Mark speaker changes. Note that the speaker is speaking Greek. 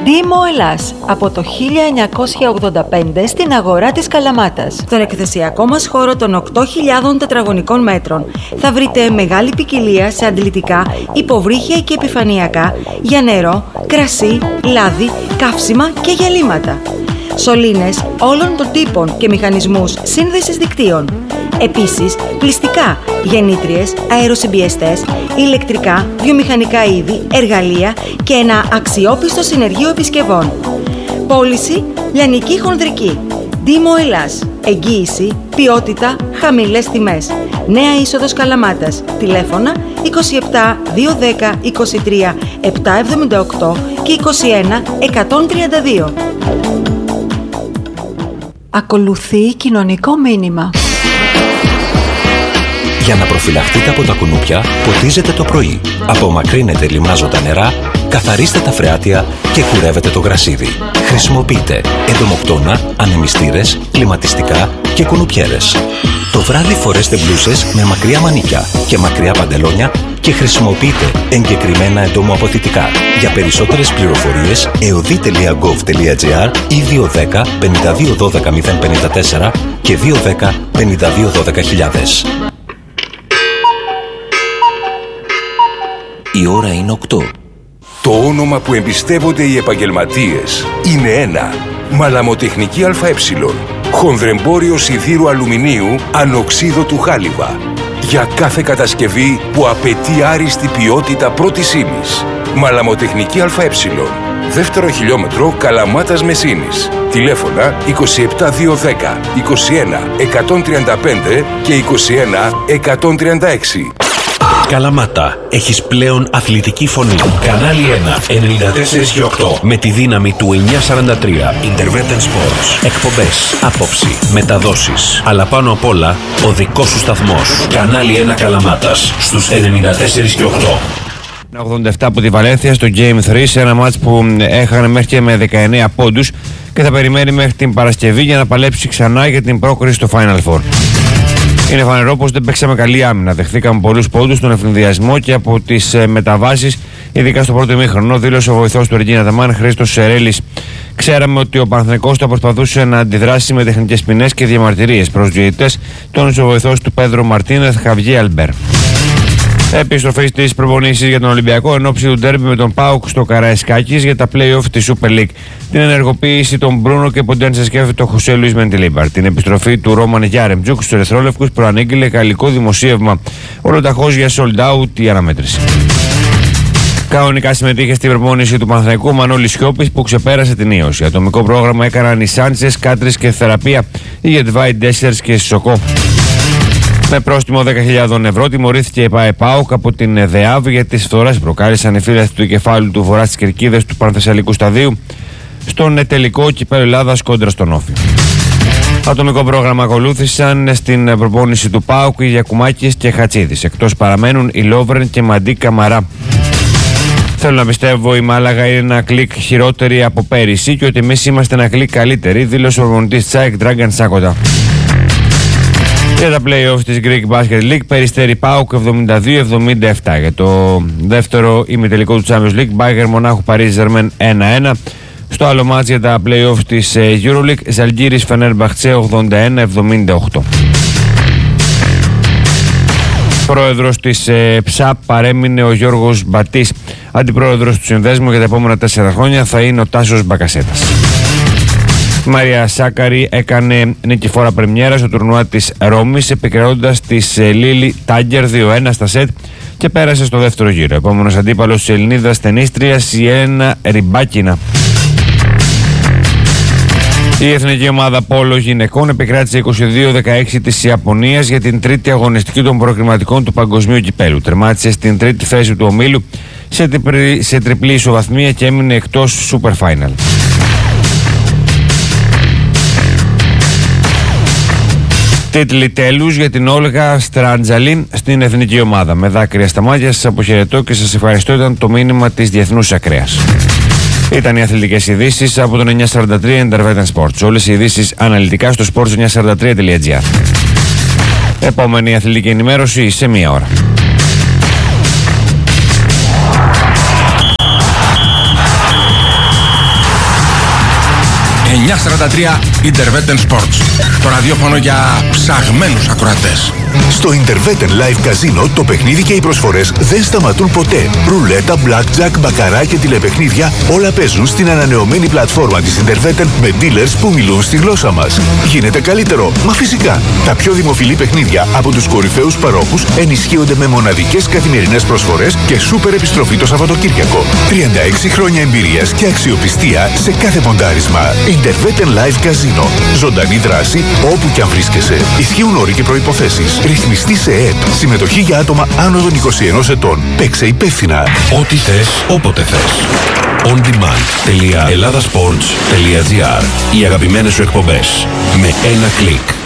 Speaker 1: Δήμο Ελλάς, από το 1985 στην αγορά της Καλαμάτας. Στον εκθεσιακό μας χώρο των 8.000 τετραγωνικών μέτρων θα βρείτε μεγάλη ποικιλία σε αντλητικά, υποβρύχια και επιφανειακά για νερό, κρασί, λάδι, καύσιμα και γυαλίματα. Σωλήνες όλων των τύπων και μηχανισμούς σύνδεσης δικτύων. Επίσης, πλυστικά, γεννήτριες, αεροσυμπιεστές, ηλεκτρικά, βιομηχανικά είδη, εργαλεία και ένα αξιόπιστο συνεργείο επισκευών. Πώληση, λιανική χονδρική. Δήμο Ελλάς. Εγγύηση, ποιότητα, χαμηλές τιμές. Νέα είσοδος Καλαμάτας. Τηλέφωνα 27 210 23 778 και 21 132. Ακολουθεί κοινωνικό μήνυμα.
Speaker 2: Για να προφυλαχτείτε από τα κουνούπια, ποτίζετε το πρωί. Απομακρύνετε λιμάζοντα νερά, καθαρίστε τα φρεάτια και κουρεύετε το γρασίδι. Χρησιμοποιείτε εντομοκτώνα, ανεμιστήρες, κλιματιστικά και κουνουπιέρες. Το βράδυ φορέστε μπλούσες με μακριά μανίκια και μακριά παντελόνια και χρησιμοποιείτε εγκεκριμένα εντομοαποθητικά. Για περισσότερες πληροφορίες, eodi.gov.gr ή 210 52 12 054 και 210 52 12 000. Η ώρα είναι 8.
Speaker 3: Το όνομα που εμπιστεύονται οι επαγγελματίες είναι ένα. Μαλαμοτεχνική ΑΕ. Χονδρεμπόριο σιδήρου αλουμινίου ανοξίδωτου χάλιβα. Για κάθε κατασκευή που απαιτεί άριστη ποιότητα πρώτης ύλης. Μαλαμοτεχνική ΑΕ. Δεύτερο χιλιόμετρο Καλαμάτας Μεσίνης. Τηλέφωνα 27210 21 135 και 21 136.
Speaker 2: Καλαμάτα, έχεις πλέον αθλητική φωνή. Κανάλι 1, 94 και 8. Με τη δύναμη του 943. Intervention Sports. Εκπομπές, άποψη, μεταδόσεις. Αλλά πάνω απ' όλα, ο δικός σου σταθμός. Κανάλι 1 Καλαμάτας, στους 94 και 8.
Speaker 4: 87 από τη Βαλένθια στο Game 3, σε ένα μάτς που έχανε μέχρι και με 19 πόντους και θα περιμένει μέχρι την Παρασκευή για να παλέψει ξανά για την πρόκριση στο Final Four. Είναι φανερό πως δεν παίξαμε καλή άμυνα. Δεχθήκαμε πολλούς πόντους στον ευνηδιασμό και από τις μεταβάσεις, ειδικά στο πρώτο ημίχρονο, δήλωσε ο βοηθός του Ρετζίνα Ταμάν, Χρήστος Σερέλης. Ξέραμε ότι ο Παναθηναϊκός θα προσπαθούσε να αντιδράσει με τεχνικές ποινές και διαμαρτυρίες προς διαιτητές, τόνισε ο βοηθός του Πέδρο Μαρτίνεθ, Χαβιέ Αλμπέρ. Επιστροφή στις προπονήσεις για τον Ολυμπιακό εν ώψη του ντέρμπι με τον ΠΑΟΚ στο Καραϊσκάκης για τα play-off της Super League. Την ενεργοποίηση των Μπρούνο και Ποντένσε σκέφτεται ο Χωσέ Λουίς Μεντιλίμπαρ. Την επιστροφή του Ρόμαν Γιάρεμτζουκ στους Ερυθρόλευκους προανήγγειλε γαλλικό δημοσίευμα. Ολοταχώς για sold out η αναμέτρηση. Κανονικά συμμετείχε στην προπόνηση του Παναθηναϊκού Μανώλης Σιώπης που ξεπέρασε την ίωση. Ατομικό πρόγραμμα έκαναν οι Σάντσες, Κάτρις και Θεραπεία, η Γετβάη Ντέσσερς και Σοκό. Με πρόστιμο 10.000 ευρώ τιμωρήθηκε η ΠΑΟΚ από την ΔΕΑΒ για τις φθορές που προκάλεσαν οι φίλαθλοι του κεφάλου του Βορρά στις κερκίδες του Πανθεσσαλικού Σταδίου στον τελικό κυπέλλο Ελλάδας κόντρα στον Όφη. Ατομικό πρόγραμμα ακολούθησαν στην προπόνηση του ΠΑΟΚ οι Γιακουμάκης και Χατσίδης. Εκτός παραμένουν οι Λόβρεν και Μαντί Καμαρά. Θέλω να πιστεύω η Μάλαγα είναι ένα κλικ χειρότερη από πέρυσι και ότι εμείς είμαστε ένα κλικ καλύτεροι, δήλωσε ο προπονητής Τσάικ Ντράγκαν Σάκοτα. Για τα play-off της Greek Basket League, Περιστέρι ΠΑΟΚ 72-77. Για το δεύτερο ημιτελικό του Champions League, Bayern Μονάχου Παρίζι Ζερμέν 1-1. Στο άλλο μάτς για τα play-off της EuroLeague, Ζαλγκίρις Φενέρμπαχτσε 81-78. Πρόεδρος της ΨΑΠ παρέμεινε ο Γιώργος Μπατής. Αντιπρόεδρος του Συνδέσμου για τα επόμενα 4 χρόνια θα είναι ο Τάσος Μπακασέτας. Η Μαρία Σάκαρη έκανε νικηφόρα πρεμιέρα στο τουρνουά της Ρώμης, επικρατώντας της Λίλι Τάγκερ 2-1 στα σετ και πέρασε στο δεύτερο γύρο. Επόμενος αντίπαλος της Ελληνίδας τενίστριας η Έλενα Ριμπάκινα. Η εθνική ομάδα πόλο γυναικών επικράτησε 22-16 της Ιαπωνίας για την τρίτη αγωνιστική των προκριματικών του παγκοσμίου κυπέλου. Τερμάτισε στην τρίτη θέση του ομίλου σε τριπλή ισοβαθμία και έμεινε εκτός Super Final. Τίτλοι τέλους για την Όλγα Στραντζαλή στην εθνική ομάδα. Με δάκρυα στα μάτια σας αποχαιρετώ και σας ευχαριστώ. Ήταν το μήνυμα της Διεθνούς Ακραίας. Ήταν οι αθλητικές ειδήσεις από τον 943 Intervention Sports. Όλες οι ειδήσεις αναλυτικά στο sports943.gr. Επόμενη αθλητική ενημέρωση σε μία ώρα.
Speaker 5: 943 Interveten Sports. Το ραδιόφωνο για ψαγμένους ακροατές.
Speaker 6: Στο Interveten Live Casino το παιχνίδι και οι προσφορές δεν σταματούν ποτέ. Ρουλέτα, blackjack, μπακαρά και τηλεπαιχνίδια όλα παίζουν στην ανανεωμένη πλατφόρμα της Interveten με dealers που μιλούν στη γλώσσα μας. Γίνεται καλύτερο, μα φυσικά. Τα πιο δημοφιλή παιχνίδια από τους κορυφαίους παρόχους ενισχύονται με μοναδικές καθημερινές προσφορές και σούπερ επιστροφή το Σαββατοκύριακο. 36 χρόνια εμπειρίας και αξιοπιστία σε κάθε ποντάρισμα. Interveten Live Casino. Ζωντανή δράση όπου κι αν βρίσκεσαι. Ισχύουν όροι και προϋποθέσεις. Ρυθμιστή σε ΕΕΠ. Συμμετοχή για άτομα άνω των 21 ετών. Παίξε υπεύθυνα.
Speaker 2: Ό,τι θες, όποτε θες. ondemand.ελλάδας.sports.gr. Οι αγαπημένες σου εκπομπές. Με ένα κλικ.